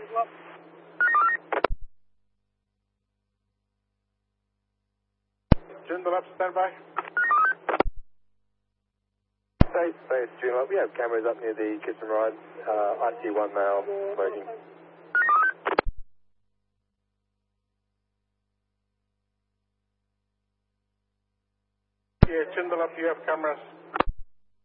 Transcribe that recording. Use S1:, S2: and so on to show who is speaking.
S1: Joondalup, stand by.
S2: Thanks, Joondalup. We have cameras up near the kiss and ride. I see one male smoking.
S1: Yeah, Joondalup, you have cameras.